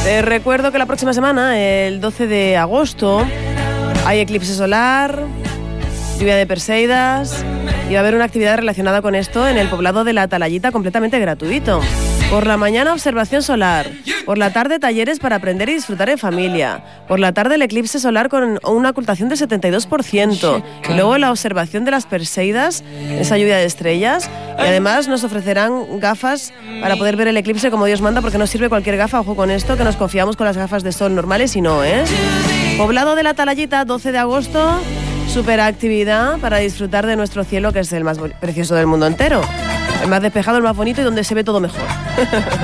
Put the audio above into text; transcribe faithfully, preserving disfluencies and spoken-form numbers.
Te recuerdo que la próxima semana, el doce de agosto, hay eclipse solar, lluvia de Perseidas y va a haber una actividad relacionada con esto en el poblado de La Atalayita completamente gratuito. Por la mañana, observación solar. Por la tarde, talleres para aprender y disfrutar en familia. Por la tarde, el eclipse solar con una ocultación del setenta y dos por ciento. Y luego la observación de las Perseidas, esa lluvia de estrellas. Y además nos ofrecerán gafas para poder ver el eclipse como Dios manda, porque no sirve cualquier gafa. Ojo con esto, que nos confiamos con las gafas de sol normales y no, ¿eh? Poblado de La Atalayita, doce de agosto. Super actividad para disfrutar de nuestro cielo, que es el más precioso del mundo entero. El más despejado, el más bonito y donde se ve todo mejor.